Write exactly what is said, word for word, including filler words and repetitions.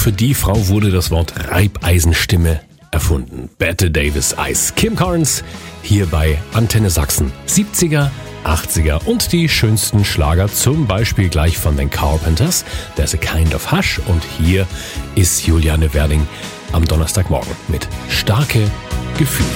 für die Frau wurde das Wort Reibeisenstimme erfunden. Bette Davis Eyes. Kim Carnes hier bei Antenne Sachsen. siebziger, achtziger und die schönsten Schlager, zum Beispiel gleich von den Carpenters. There's a Kind of Hush. Und hier ist Juliane Werding am Donnerstagmorgen mit Starke Gefühle.